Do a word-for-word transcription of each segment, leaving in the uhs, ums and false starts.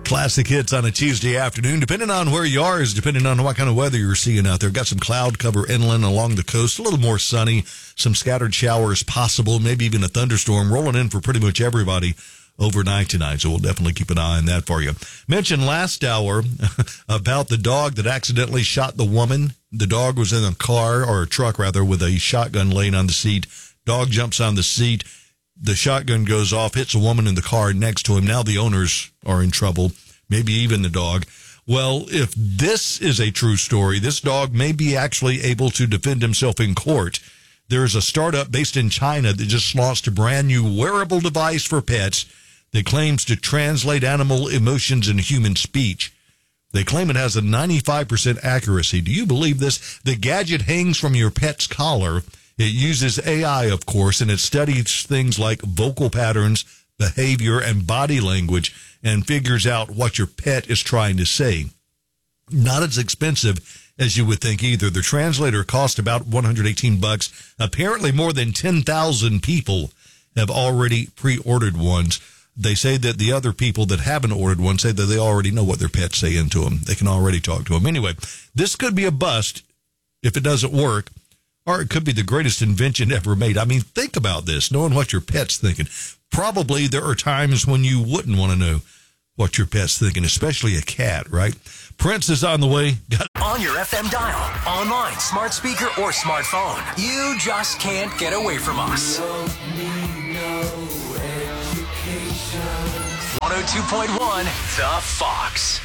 Classic hits on a Tuesday afternoon, depending on where you are, is depending on what kind of weather you're seeing out there. Got some cloud cover inland along the coast, a little more sunny, some scattered showers possible, maybe even a thunderstorm rolling in for pretty much everybody overnight tonight. So we'll definitely keep an eye on that for you. Mentioned last hour about the dog that accidentally shot the woman. The dog was in a car, or a truck rather, with a shotgun laying on the seat. Dog jumps on the seat. The shotgun goes off, hits a woman in the car next to him. Now the owners are in trouble, maybe even the dog. Well, if this is a true story, this dog may be actually able to defend himself in court. There is a startup based in China that just launched a brand new wearable device for pets that claims to translate animal emotions into human speech. They claim it has a ninety-five percent accuracy. Do you believe this? The gadget hangs from your pet's collar. It uses A I, of course, and it studies things like vocal patterns, behavior, and body language, and figures out what your pet is trying to say. Not as expensive as you would think either. The translator cost about one hundred eighteen bucks. Apparently more than ten thousand people have already pre-ordered ones. They say that the other people that haven't ordered one say that they already know what their pet's saying to them. They can already talk to them. Anyway, this could be a bust if it doesn't work. Or it could be the greatest invention ever made. I mean, think about this, knowing what your pet's thinking. Probably there are times when you wouldn't want to know what your pet's thinking, especially a cat, right? Prince is on the way. Got- on your F M dial, online, smart speaker, or smartphone. You just can't get away from us. one oh two point one, The Fox.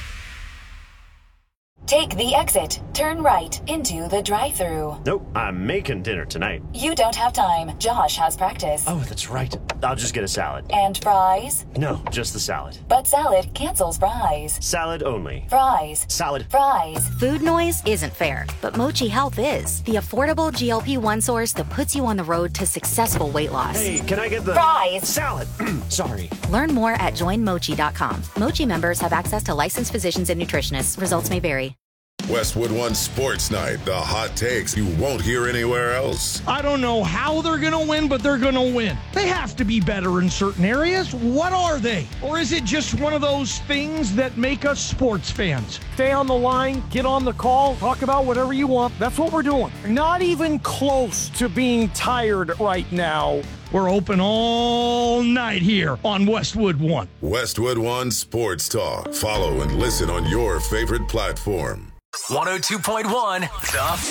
Take the exit, turn right into the drive-thru. Nope, I'm making dinner tonight. You don't have time. Josh has practice. Oh, that's right. I'll just get a salad. And fries? No, just the salad. But salad cancels fries. Salad only. Fries. Salad. Fries. Food noise isn't fair, but Mochi Health is. The affordable G L P one source that puts you on the road to successful weight loss. Hey, can I get the... Fries. Salad. Sorry. Learn more at join mochi dot com. Mochi members have access to licensed physicians and nutritionists. Results may vary. Westwood One Sports Night, the hot takes you won't hear anywhere else. I don't know how they're going to win, but they're going to win. They have to be better in certain areas. What are they? Or is it just one of those things that make us sports fans? Stay on the line, get on the call, talk about whatever you want. That's what we're doing. Not even close to being tired right now. We're open all night here on Westwood One. Westwood One Sports Talk. Follow and listen on your favorite platform. one oh two point one, The